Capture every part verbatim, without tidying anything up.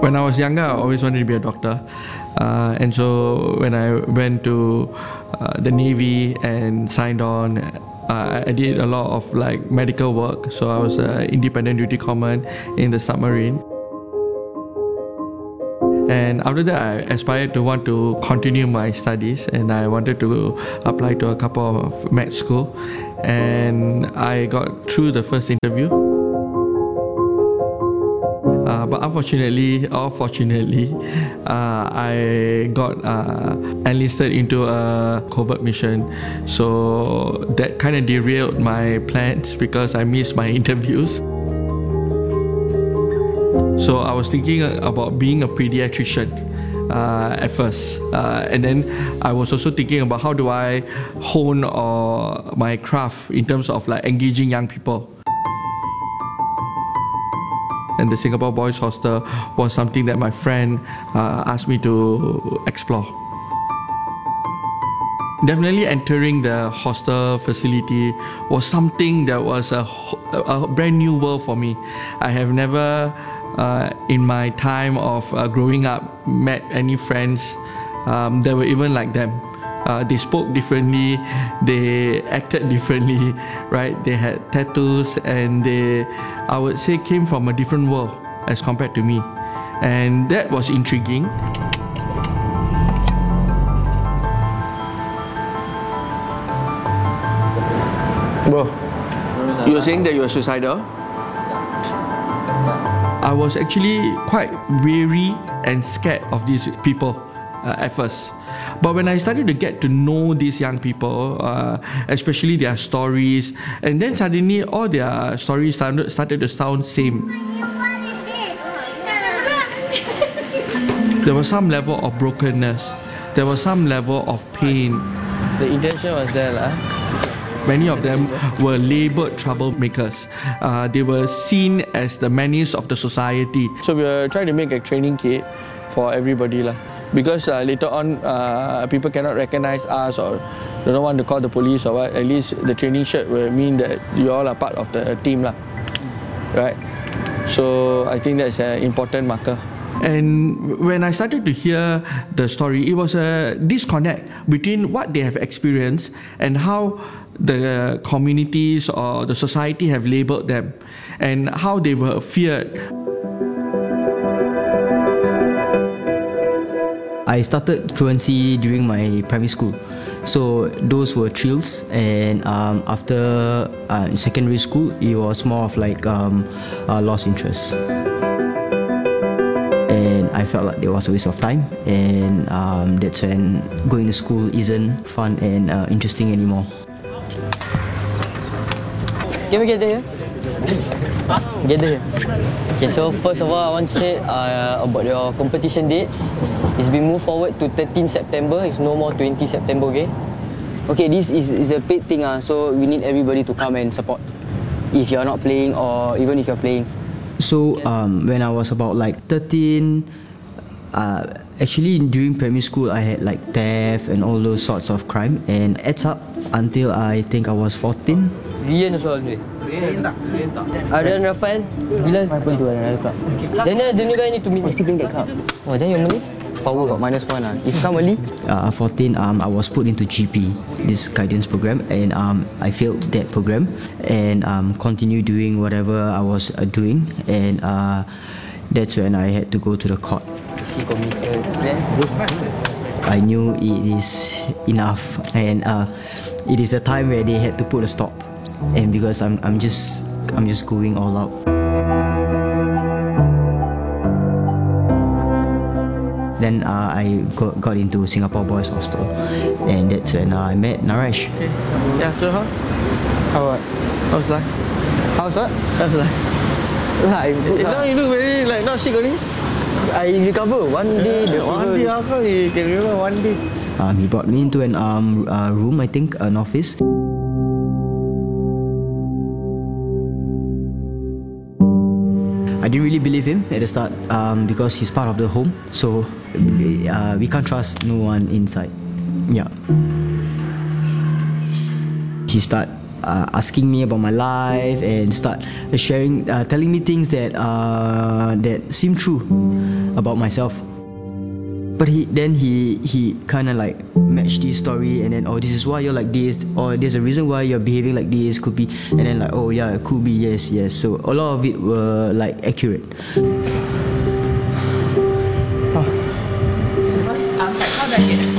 When I was younger, I always wanted to be a doctor. Uh, and so when I went to uh, the Navy and signed on, uh, I did a lot of like medical work. So I was an independent duty corpsman in the submarine. And after that, I aspired to want to continue my studies, and I wanted to apply to a couple of med school. And I got through the first interview. Uh, but unfortunately, or fortunately, uh, I got uh, enlisted into a covert mission. So that kind of derailed my plans because I missed my interviews. So I was thinking about being a pediatrician uh, at first. Uh, and then I was also thinking about how do I hone uh, my craft in terms of like engaging young people. And the Singapore Boys Hostel was something that my friend uh, asked me to explore. Definitely entering the hostel facility was something that was a, a brand new world for me. I have never, uh, in my time of uh, growing up, met any friends um, that were even like them. Uh, they spoke differently, they acted differently, right? They had tattoos and they, I would say, came from a different world as compared to me. And that was intriguing. Bro, you were saying that you were suicidal? I was actually quite weary and scared of these people uh, at first. But when I started to get to know these young people, uh, especially their stories, and then suddenly all their stories started, started to sound same. There was some level of brokenness. There was some level of pain. The intention was there, lah. Many of them were labelled troublemakers. Uh, they were seen as the menace of the society. So we were trying to make a training kit for everybody, lah. Because uh, later on, uh, people cannot recognize us or they don't want to call the police or what. At least the training shirt will mean that you all are part of the team, lah. Right? So I think that's an important marker. And when I started to hear the story, it was a disconnect between what they have experienced and how the communities or the society have labelled them and how they were feared. I started truancy during my primary school. So those were thrills, and um, after uh, in secondary school, it was more of like um, uh, lost interest. And I felt like it was a waste of time, and um, that's when going to school isn't fun and uh, interesting anymore. Can we get there? Get there. Okay, so first of all, I want to say uh, about your competition dates. It's been moved forward to thirteenth September. It's no more twentieth September, okay? Okay, this is, is a paid thing, uh, so we need everybody to come and support if you're not playing or even if you're playing. So um, when I was about like thirteen, uh, actually during primary school I had like theft and all those sorts of crime, and adds up until I think I was fourteen. Rian also always. Rian tak? Rian tak? Adrian, Rafael, Bilal. What happened to another club? Then uh, the new guy need to meet. I'm still playing that club. Oh, then your money? Power got minus one. Uh. If come early, uh, fourteen, um, I was put into G P, this guidance program, and um, I failed that program and um, continued doing whatever I was uh, doing, and uh, that's when I had to go to the court. See committed. Then I knew it is enough, and uh, it is a time where they had to put a stop, and because I'm I'm just I'm just going all out. Then uh, I got, got into Singapore Boys Hostel, and that's when uh, I met Naresh. Okay. Yeah, so how? How what? How's life? how's what? How's life? Life. Eh, now you look very like not sick only. I recover one day. The One day, how come you can remember one day? Um, he brought me into an um, uh, room, I think, an office. I didn't really believe him at the start um, because he's part of the home, so uh, we can't trust no one inside. Yeah. He start uh, asking me about my life and start sharing, uh, telling me things that uh, that seem true. about myself. But he then he he kind of like matched this story, and then, oh, this is why you're like this, or there's a reason why you're behaving like this, could be, and then like, oh yeah, it could be, yes, yes. So a lot of it were like accurate. What's outside? How do I get it?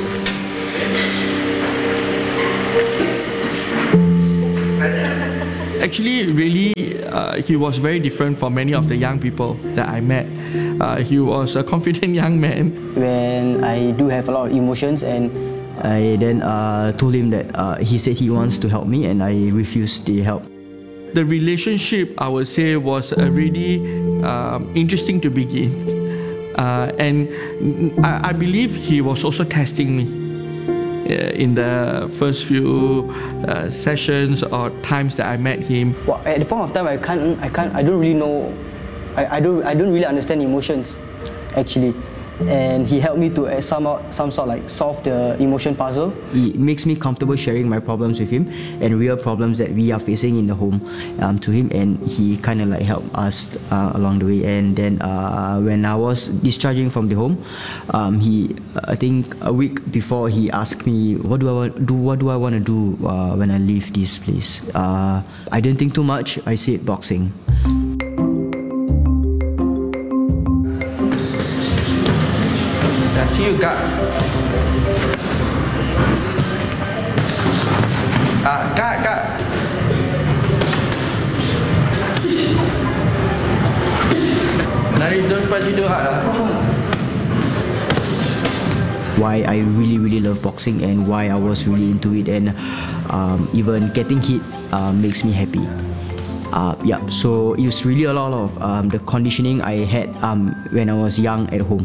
Actually, really, uh, he was very different from many of the young people that I met. Uh, he was a confident young man. When I do have a lot of emotions, and I then uh, told him that uh, he said he wants to help me, and I refused the help. The relationship, I would say, was already um, interesting to begin. Uh, and I, I believe he was also testing me. In the first few uh, sessions or times that I met him. Well, at the point of time, I can't, I can't, I don't really know, I, I don't, I don't really understand emotions, actually. And he helped me to uh, somehow, some sort like solve the emotion puzzle. It makes me comfortable sharing my problems with him and real problems that we are facing in the home um, to him, and he kind of like helped us uh, along the way. And then uh, when I was discharging from the home, um, he, I think a week before, he asked me, what do I want do? What do I want to do uh, when I leave this place? Uh, I didn't think too much. I said boxing. See you, Kak. Ah, Kak, Kak. Nari don't pass you lah. Why I really really love boxing and why I was really into it, and um, even getting hit uh, makes me happy. Uh, yeah, so it was really a lot of um, the conditioning I had um, when I was young at home.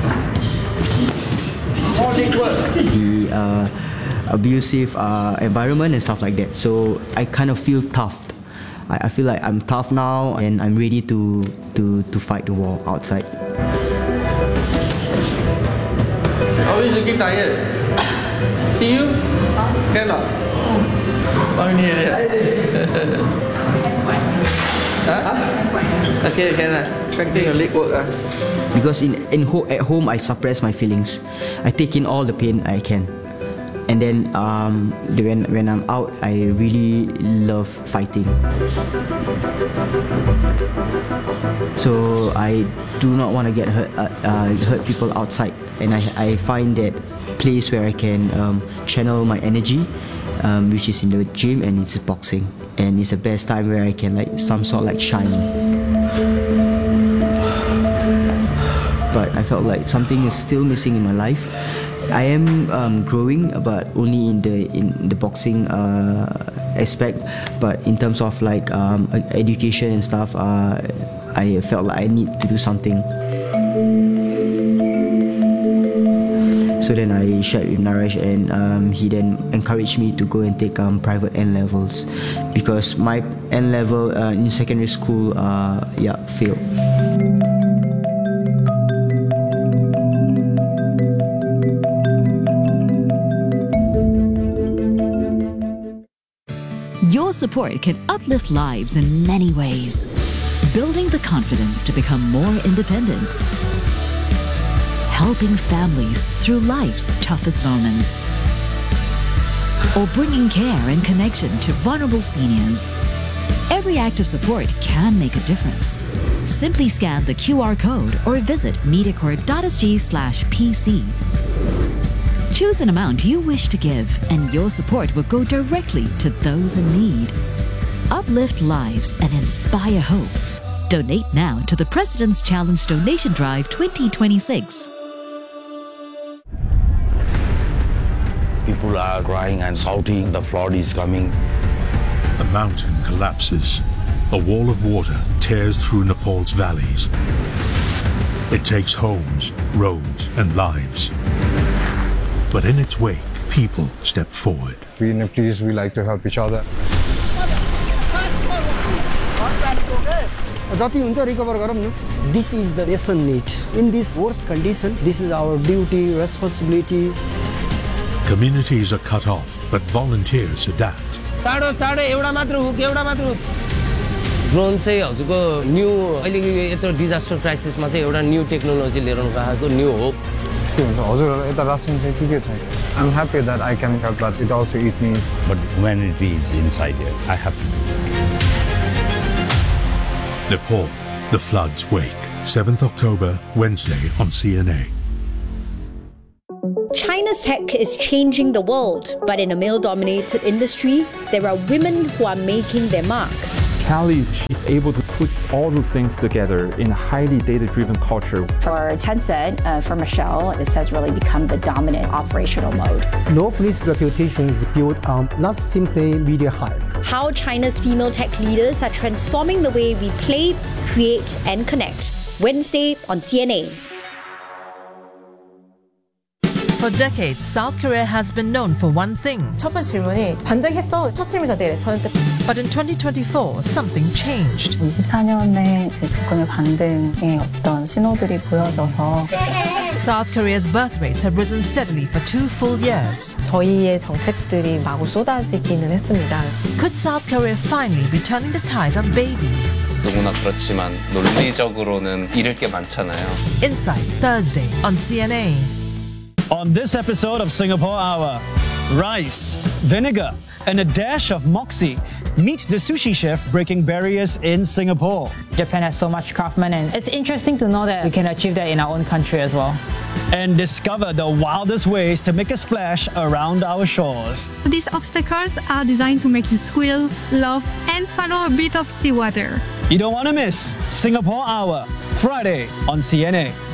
The uh, abusive uh, environment and stuff like that. So I kind of feel tough. I, I feel like I'm tough now, and I'm ready to to to fight the war outside. Always looking tired. See you? Cannot. Oh, ni dia. Huh? Okay, can lah. Practice your leg work ah. Because in, in ho- at home I suppress my feelings. I take in all the pain I can, and then um, when when I'm out, I really love fighting. So I do not want to get hurt uh, uh, hurt people outside, and I I find that place where I can um, channel my energy, um, which is in the gym, and it's boxing, and it's the best time where I can like some sort like shine. But I felt like something is still missing in my life. I am um, growing, but only in the in the boxing uh, aspect. But in terms of like um, education and stuff, uh, I felt like I need to do something. So then I shared with Naresh, and um, he then encouraged me to go and take um, private N levels, because my N level uh, in secondary school, uh, yeah, failed. Your support can uplift lives in many ways. Building the confidence to become more independent. Helping families through life's toughest moments. Or bringing care and connection to vulnerable seniors. Every act of support can make a difference. Simply scan the Q R code or visit mediacorp.sg slash PC. Choose an amount you wish to give, and your support will go directly to those in need. Uplift lives and inspire hope. Donate now to the President's Challenge Donation Drive twenty twenty-six. People are crying and shouting, the flood is coming. The mountain collapses. A wall of water tears through Nepal's valleys. It takes homes, roads, and lives. But in its wake, people step forward. We Nepalese, we like to help each other. This is the lesson need. In this worst condition, this is our duty, responsibility. Communities are cut off, but volunteers adapt. Drone चाहिँ हजुरको new अहिलेको यत्रो disaster क्राइसिसमा चाहिँ एउटा new technology लिएर आएको new hope हजुरहरु यता रासन चाहिँ के के छ I'm happy that I can help, but it also eats me. But humanity is inside here. I have to. Nepal, the floods wake. seventh October, Wednesday on C N A. China's tech is changing the world, but in a male-dominated industry, there are women who are making their mark. Callie, she's able to put all those things together in a highly data-driven culture. For Tencent, uh, for Michelle, this has really become the dominant operational mode. Northleaf's reputation is built on not simply media hype. How China's female tech leaders are transforming the way we play, create, and connect. Wednesday on C N A. For decades, South Korea has been known for one thing. 첫 번째 질문이 반등했어? 첫 질문이 저한테 저한테. But in twenty twenty-four, something changed. 이십사 년에 이제 국군의 반등의 어떤 신호들이 보여져서 South Korea's birth rates have risen steadily for two full years. 저희의 정책들이 마구 쏟아지기는 했습니다. Could South Korea finally be turning the tide on babies? 누구나 그렇지만 논리적으로는 잃을 게 많잖아요. Insight Thursday on C N A. On this episode of Singapore Hour, rice, vinegar, and a dash of moxie meet the sushi chef breaking barriers in Singapore. Japan has so much craftsmen, and it's interesting to know that we can achieve that in our own country as well. And discover the wildest ways to make a splash around our shores. These obstacles are designed to make you squeal, laugh, and swallow a bit of seawater. You don't want to miss Singapore Hour, Friday on C N A.